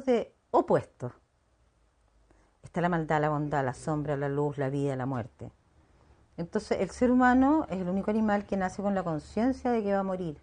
de opuestos. Está la maldad, la bondad, la sombra, la luz, la vida, la muerte. Entonces el ser humano es el único animal que nace con la conciencia de que va a morir.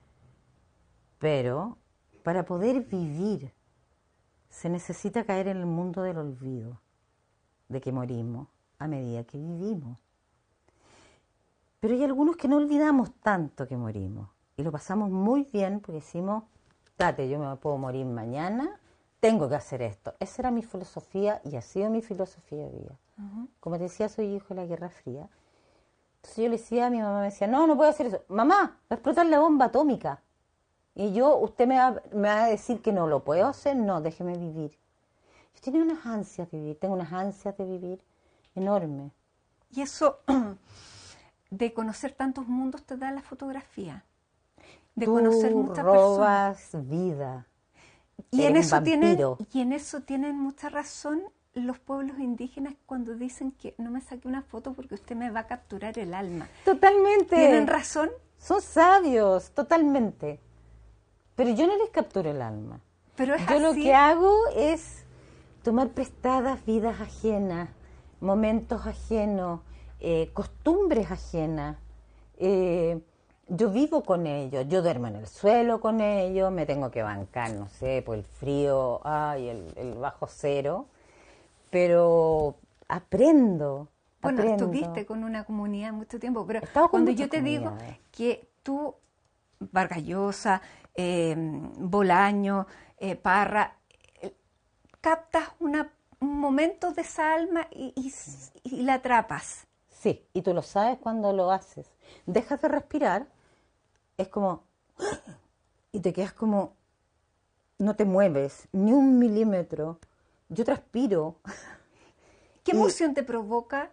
Pero para poder vivir se necesita caer en el mundo del olvido, de que morimos a medida que vivimos. Pero hay algunos que no olvidamos tanto que morimos y lo pasamos muy bien porque decimos, date, yo me puedo morir mañana, tengo que hacer esto. Esa era mi filosofía y ha sido mi filosofía de vida. Como te decía, soy hijo de la Guerra Fría. Entonces yo le decía, mi mamá me decía, no puedo hacer eso. Mamá, va a explotar la bomba atómica. Y usted me va a decir que no lo puedo hacer, no, déjeme vivir. Yo tenía unas ansias de vivir, tengo unas ansias de vivir enormes. Y eso de conocer tantos mundos te da la fotografía. De conocer muchas robas personas. Vida. Y en eso tienen mucha razón los pueblos indígenas cuando dicen que no me saque una foto porque usted me va a capturar el alma. Totalmente. ¿Tienen razón? Son sabios, totalmente. Pero yo no les capturo el alma. Pero yo lo que hago es tomar prestadas vidas ajenas, momentos ajenos, costumbres ajenas. Yo vivo con ellos, yo duermo en el suelo con ellos, me tengo que bancar, no sé, por el frío, el bajo cero, pero aprendo. Bueno, estuviste con una comunidad mucho tiempo, pero cuando yo te digo que tú, Vargas Llosa, Bolaño, Parra, captas un momento de esa alma y la atrapas. Sí, y tú lo sabes cuando lo haces. Dejas de respirar, es como... Y te quedas como... No te mueves ni un milímetro. Yo transpiro. ¿Qué emoción te provoca?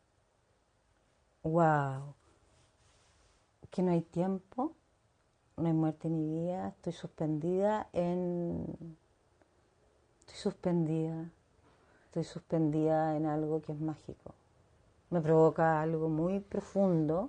Wow. Que no hay tiempo, no hay muerte ni vida. Estoy suspendida en algo que es mágico. Me provoca algo muy profundo,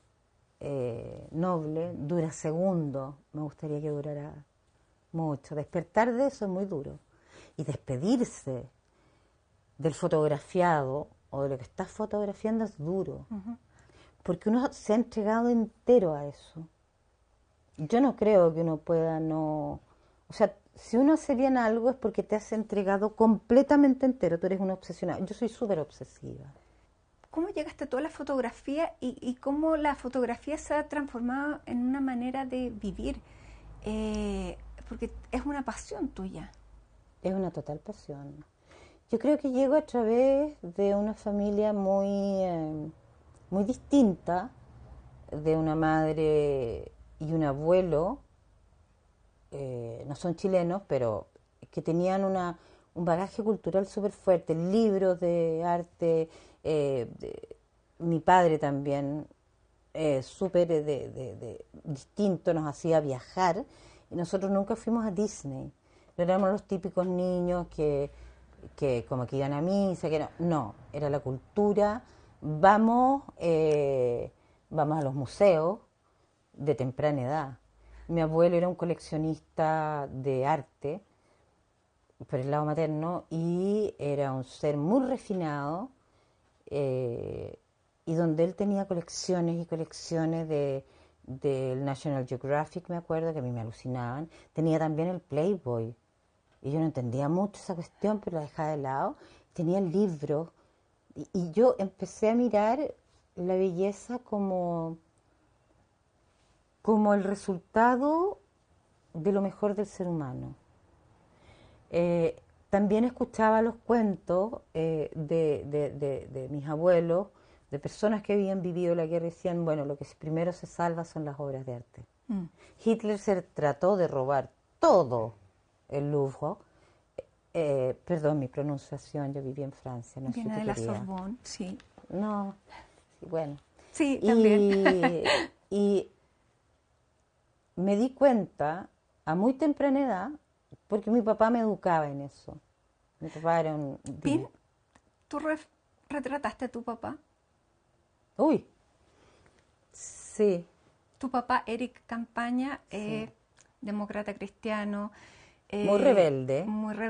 noble, dura segundos. Me gustaría que durara mucho. Despertar de eso es muy duro. Y despedirse del fotografiado o de lo que estás fotografiando es duro. Porque uno se ha entregado entero a eso. Yo no creo que uno pueda no... O sea, si uno hace bien algo es porque te has entregado completamente entero. Tú eres una obsesionada. Yo soy súper obsesiva. ¿Cómo llegaste tú a la fotografía y cómo la fotografía se ha transformado en una manera de vivir? Porque es una pasión tuya. Es una total pasión. Yo creo que llego a través de una familia muy distinta, de una madre y un abuelo, no son chilenos, pero que tenían un bagaje cultural súper fuerte, libros de arte, mi padre también, súper distinto, nos hacía viajar, y nosotros nunca fuimos a Disney. No éramos los típicos niños que como que iban a misa, no, era la cultura, vamos a los museos de temprana edad. Mi abuelo era un coleccionista de arte por el lado materno y era un ser muy refinado, y donde él tenía colecciones y colecciones del National Geographic, me acuerdo, que a mí me alucinaban. Tenía también el Playboy. Y yo no entendía mucho esa cuestión, pero la dejaba de lado. Tenía el libro. Y yo empecé a mirar la belleza como el resultado de lo mejor del ser humano. También escuchaba los cuentos de mis abuelos, de personas que habían vivido la guerra y decían, bueno, lo que primero se salva son las obras de arte. Hitler se trató de robar todo el Louvre. Perdón mi pronunciación, yo viví en Francia. No Viene de la Sorbonne, sí. No, sí, bueno. Sí, también. Y me di cuenta a muy temprana edad, porque mi papá me educaba en eso. Mi papá era un... Pin, ¿tú retrataste a tu papá? Uy, sí. Tu papá, Eric Campaña, sí. Demócrata cristiano. Muy rebelde. Muy rebelde.